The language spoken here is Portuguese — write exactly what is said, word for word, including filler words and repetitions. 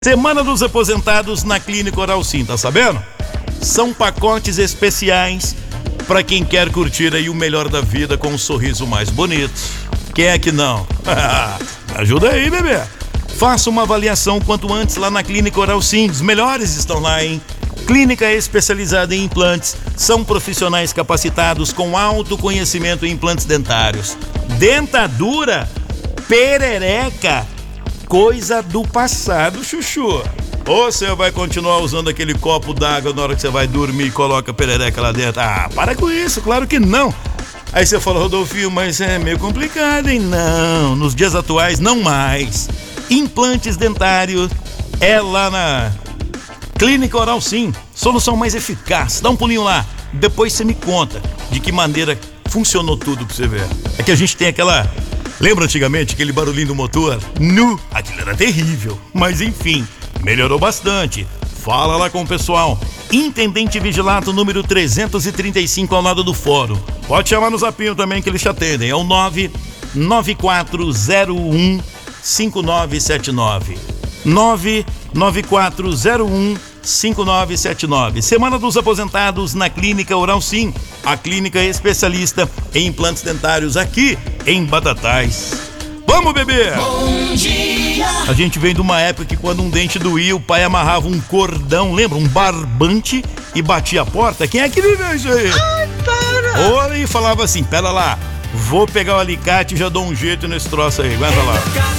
Semana dos Aposentados na Clínica Oral Sim, tá sabendo? São pacotes especiais para quem quer curtir aí o melhor da vida com um sorriso mais bonito. Quem é que não? Ajuda aí, bebê. Faça uma avaliação quanto antes lá na Clínica Oral Sim. Os melhores estão lá, hein? Clínica especializada em implantes. São profissionais capacitados com alto conhecimento em implantes dentários. Dentadura, perereca, coisa do passado, chuchu. Ou você vai continuar usando aquele copo d'água na hora que você vai dormir e coloca a perereca lá dentro? Ah, para com isso, claro que não. Aí você fala, Rodolfinho, mas é meio complicado, hein? Não, nos dias atuais, não mais. Implantes dentários é lá na Clínica Oral Sim. Solução mais eficaz. Dá um pulinho lá. Depois você me conta de que maneira funcionou tudo pra você ver. É que a gente tem aquela... Lembra antigamente aquele barulhinho do motor? Nu! Aquilo era terrível. Mas enfim, melhorou bastante. Fala lá com o pessoal. Intendente Vigilato, número trezentos e trinta e cinco, ao lado do fórum. Pode chamar no zapinho também que eles te atendem. É o nove nove quatro zero um cinco nove sete nove. nove nove quatro zero um cinco nove sete nove. Semana dos Aposentados na Clínica Oral Sim. A clínica especialista em implantes dentários aqui em Batatais. Vamos, bebê! Bom dia! A gente vem de uma época que quando um dente doía, o pai amarrava um cordão, lembra? Um barbante e batia a porta. Quem é que viveu isso aí? Ai, para! Ou e falava assim, pera lá, vou pegar o alicate e já dou um jeito nesse troço aí, aguenta lá.